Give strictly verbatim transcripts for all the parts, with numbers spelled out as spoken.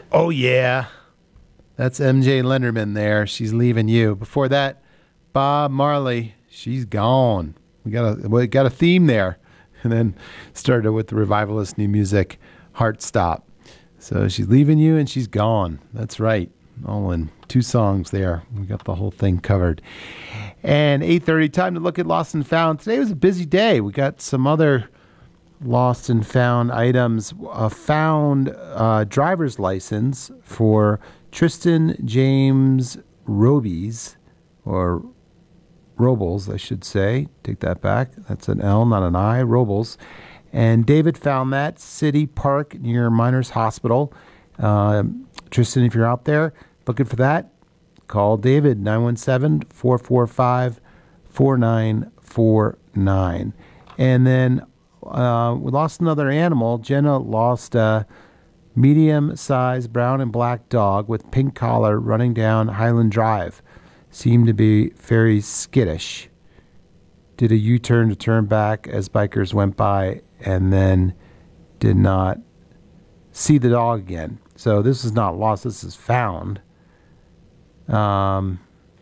Oh, yeah. That's M J Lenderman there. She's Leaving You. Before that, Bob Marley. She's Gone. We got a we got a theme there. And then started with the revivalist new music, Heart Stop. So She's Leaving You and She's Gone. That's right. All in two songs there. We got the whole thing covered. And eight thirty, time to look at Lost and Found. Today was a busy day. We got some other Lost and Found items. A found uh, driver's license for Tristan James Robies, or Robles, I should say. Take that back. That's an L, not an I. Robles. And David found that. City Park near Miners Hospital. Uh, Tristan, if you're out there looking for that, call David, nine one seven, four four five, four nine four nine. And then uh, we lost another animal. Jenna lost a medium-sized brown and black dog with pink collar running down Highland Drive. Seemed to be very skittish. Did a U-turn to turn back as bikers went by and then did not see the dog again. So this is not lost. This is found. Um.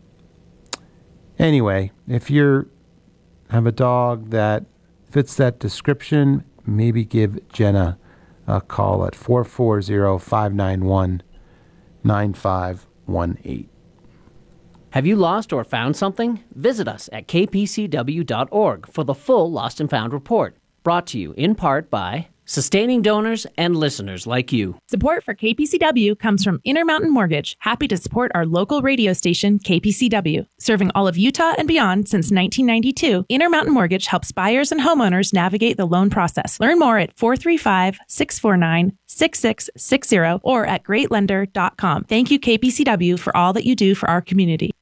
Anyway, if you have a dog that fits that description, maybe give Jenna a call at four four zero, five nine one, nine five one eight. Have you lost or found something? Visit us at k p c w dot org for the full Lost and Found report. Brought to you in part by sustaining donors and listeners like you. Support for K P C W comes from Intermountain Mortgage, happy to support our local radio station, K P C W. Serving all of Utah and beyond since nineteen ninety-two, Intermountain Mortgage helps buyers and homeowners navigate the loan process. Learn more at four three five, six four nine, six six six zero or at great lender dot com. Thank you, K P C W, for all that you do for our community.